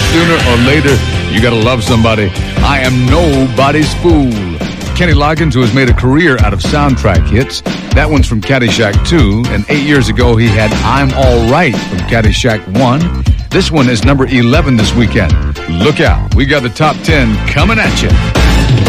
Sooner or later, you gotta love somebody. I Am Nobody's Fool. Kenny Loggins, who has made a career out of soundtrack hits. That one's from Caddyshack 2, and 8 years ago he had I'm All Right from Caddyshack 1. This one is number 11 this weekend. Look out, we got the top 10 coming at you.